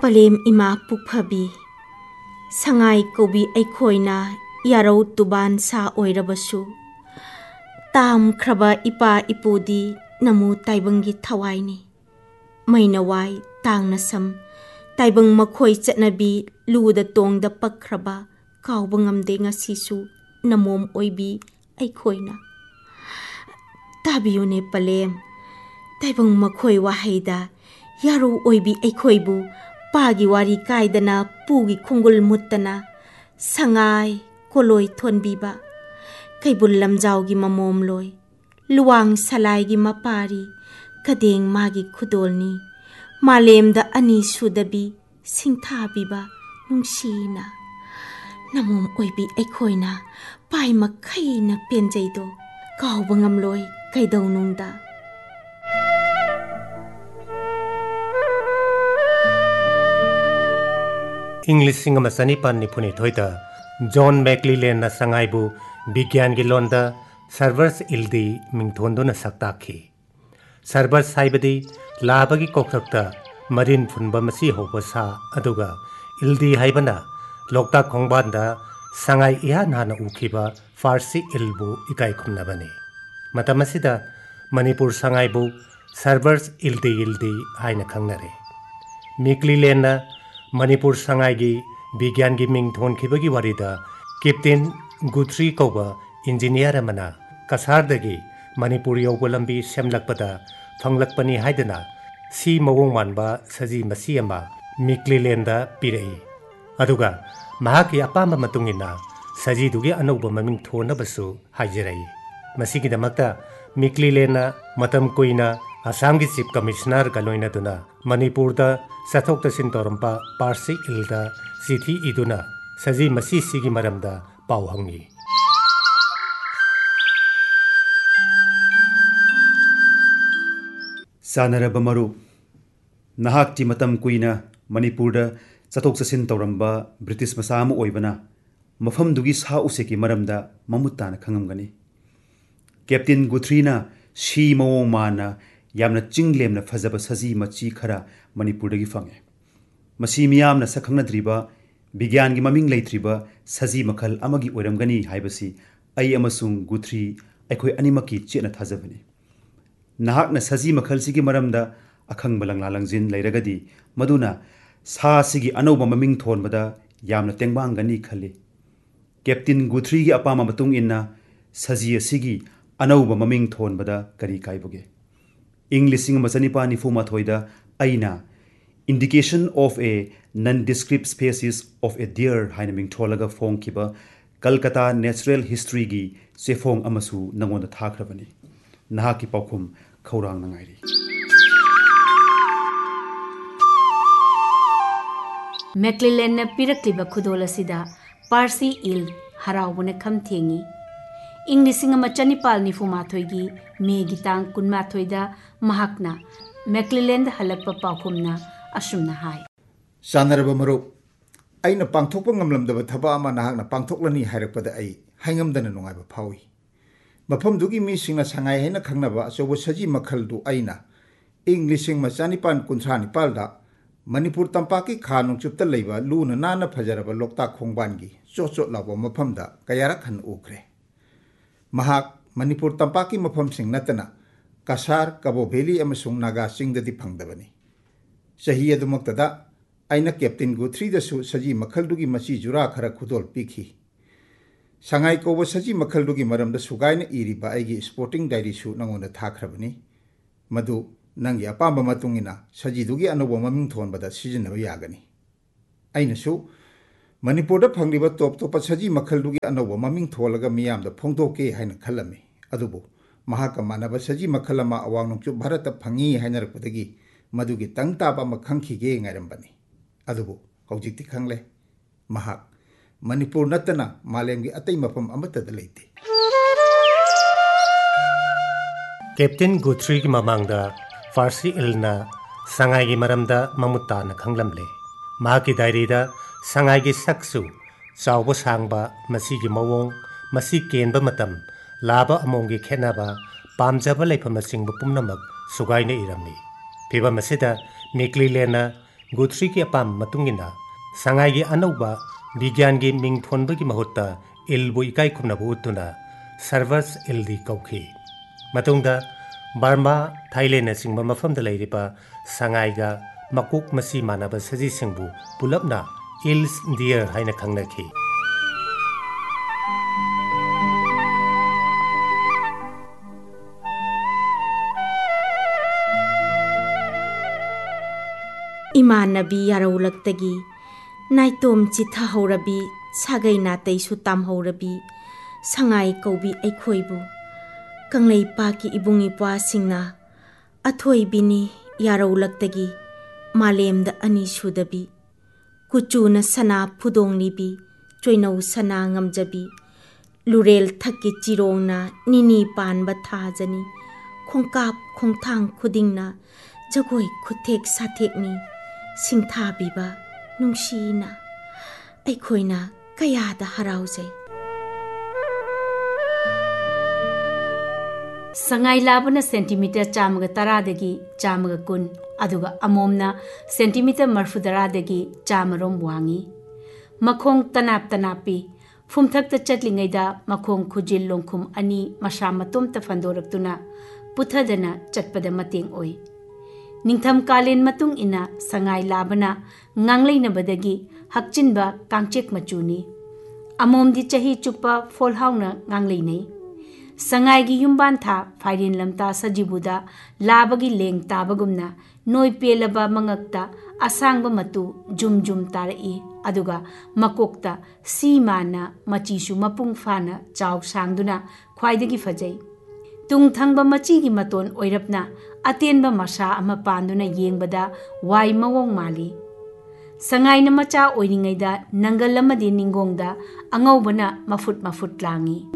पलेम इमा पुखबी संगाई कौबी अखोइना यारौ तुबान सा ओइरबसु ताम ख्रबा इपा इपुदी नमु ताइबंगी थवाइनी मैनवाई तांगना सम ताइबंग मखोई चटनबी लुदा तोंगदा पखरबा काउबंगमदे ngasisu नमोम ओइबी अखोइना ताबियोने पलेम ताइबंग मखोई वाहैदा यारौ ओइबी अखोइबु पागी वारी कायदना पुगी खुंगुल मुत्तना संगाई कोलोई थोनबीबा कैबुल लमजाउगी ममोम लोय लुवांग सलाइगी मपारी कदेंग मागी खुदोलनी मालेमदा अनि सुदबी सिंथाबीबा नुंसीना नमोम ओइबी अखोइना पाइ मखैना पेंजैदो काउबंगम लोय कैदौनुंगदा इंग्लिश सिंगम सनीपान निपुनी थोइता जॉन मैक्लीलैंड न संगाइबु विज्ञान की लोंदा सर्वर्स इल्दी मिंगथोंदोना सक्ताखी सर्वर्स हाइबदी लाबगी कोखरक्ता मरीन फुनबा मसी होबसा अदुगा इल्दी हाइबना लोकता खोंगबांदा संगाई इहा नाना उखिबा फारसी इल्बु इकाई खुमनबनी मतमसिदा मणिपुर संगाइबु सर्वर्स इल्दी हाइना खंगनरे मैक्लीलैंड मणिपुर संगाई विज्ञान की मिंग थोनखिबगी वारीदा कैप्टन गुथ्री कौबा इंजीनियर मना कसारदगी मणिपुर यौबा लंबी सेमलकपदा फंगलकपनी हाइदना सी मवोंग मानबा सजी मसी अमा मैक्लीलैंड पिरई अदुगा महाकी अपांबा मतुंगिना सजीदुगी अनौबा ममिंग थोनबसु हाइजरई मसीगिदमक्ता मैक्लीलैंड मतम कुइना असम की चीफ कमिश्नर का लोइनदुना मणिपुरदा चथोक तसिन तौरंपा पारसी इल्दा चिठी इदुना सजी मसी सिगी मरमदा पाउ हंगी सानरबा मरु नहाकची मतम कुइना मणिपुरदा चथोक तसिन तौरंबा ब्रिटिश मसा अमा ओइबना मफमदुगी सा उसेकी मरमदा ममुत्ताना खंगमगनी कैप्टन गुथ्रीना सी मवोंग माना यामना चिंगलेमना फजबा सजी मची खरा मणिपुरदगी फंगे मसी मियामना सखंगनद्रिबा विज्ञान की ममिंग लेत्रिबा सजी मखल अमगी ओइरमगनी हाइबसी अई अमसुंग गुथ्री अखोय अनिमकी चेना थाजबनी नहाकना सजी मखल सिगी मरमदा अखंग बलंगला लंजिन लेरगदी मदुना सा सिगी अनौबा ममिंग थोनबदा यामना तेंबांगनी खली कैप्टन गुथ्री की अपामा मतुंग इन्ना सजी सिगी अनौबा ममिंग थोनबदा करी काइबगे English मचनिपा निफुमाथोइदा अइना indication of A none describe species of A dear हाइन मिंगथोलगा फोंखिबा Calcutta natural history की चेफोंग अमसु नंगोंदा थाख्रबनी नहाकी पाउखुम खौरांग नंगाइरी मैक्लीलैंड पिरक्लिबा खुदोल असिदा पारसी इल हराउबने खमथेंगी इंग्लिश चनिपाल निफुमाथोगी मेगी तांग कुनमाथोइदा महाकना मैक्लीलैंड हलक्पा पाउखुमना असुमना हाय सानरबा मरु अइना पांथोकपा ngamlamdaba thaba ama nahakna pangthoklani hairappada ai haingamdana nungaiba phawi mafamdugi mi singna sangai haina khangnaba achobo saji makhaldu aina इंग्लिशिंग मचानिपान कुंथ्रा निपालदा Manipur तंपाकी खा नुचुप्ता लेबा Luna नाना फजरबा लोकता खोंगबानगी चोचोट लाबो मफमदा कयारक हन उखरे महाक मणिपुर तंपाकी मफमसिंग नतना कसार कबो valley अमसुंग Naga सिंगददी फंगदबनी सही अदुमक्तदा अइना captain गुथ्री दसु सजी मखलदुगी मची जुरा खरा खुदोल पीखी संगाई कोबो सजी मखलदुगी मरमदा सुगाइना इरिबा आइगी स्पोर्टिंग डायरी सु नंगोंदा थाख्रबनी मदु नंगी अपांबा मतुंगिना सजीदुगी अनोबो ममिंग थोनबदा सिजनबा यागनी अइनसु मणिपुरदा फंगलिबा टॉप टॉप सजी मखलदुगी अनोबो ममिंग थोलगा मियामदा फोंदोके हाइना खलमी अदुबो महाका मानबा सजी मखलमा अवांग नुचु भारत फंगी हाइनरपदगी मदुगी तंगताबा मखंखिगे ngaiरंबनी अदुबो हौजिक्ति खंगले महाक मणिपुर नतना मालेमगी अतै मफम अमतदा लेते कैप्टन गुथ्री की ममांगदा फारसी इलना संगाई की मरमदा ममुत्ताना खंगलमले माकी डायरीदा संगाई की सक्सु चावबो सांगबा मसी की मवोंग मसी केनबा मतम लाबा अमोंगी खेनाबा पामजबा लेफमसिंग पुमनमक सुगाइने इरमी फिबा मसिदा मैक्लीलैंड गुथ्री की अपाम मतुंगिना संगाई की अनौबा विज्ञान की मिंग थोनब की महुत्ता इल्बु इकाई खुमनबु उतुना सर्वर्स इल्दी कौखी मतुंगदा बर्मा थाईलैंड सिंह मफमद लेरिबा संगाईगा मकुक मसी मानब सजी सिंहबु पुलपना इल्स डियर हाइना खंगनखी इमानबी यारौलक्तगी नाइतोम चिथाहौरबी सागै नातैसु तामहौरबी संगाई कौबी ऐखोइबु कंगलै पाकी इबुंग इपा सिंगना अथोइबिनी यारौलक्तगी मालेमदा अनि सुदबी कुचुना सना फुदोंलिबी चोइनौ सना ngamjabi लुरेल थकी चिरोंगना निनी पानबा थाजनी खोंकाप खोंथांग खुदिंगना जगोई खुथेक साथेकनी सिंथाबीबा नुंसीना ऐखोइना कयादा हराउजै संगाई लाबना सेंटीमीटर चामगा तरादगी चामगा कुन अदुगा अमोमना सेंटीमीटर मर्फुदरादगी चामरोम वांगी मखोंग तनाप तनापी फुमथक्ता चटलिंगैदा मखोंग खुजिल लोंखुम अनि मशा मतोमता फंदोरक्तुना पुथदना चटपदा मतेंग ओई निंगथम कालेन मतुंग इना Sangai लाबना ngangleinabadagi hakchinba kangchek machuni amomdi chahi chukpa folhauna ngangleinai sangai gi yumban tha fairin lamta sajibuda labagi leng tabagumna noi pelaba mangakta asangba matu jum tarai aduga makokta simana machisu mapung fana chaw sangduna khwaidagi fajai tung thangba machi gi maton oirapna atenba masa ama panduna yengbada wai mawong mali Sangai न मचा ओइनिंगैदा नंगल अमदि निंगोंगदा अंगौबना मफुट मफुट लांगी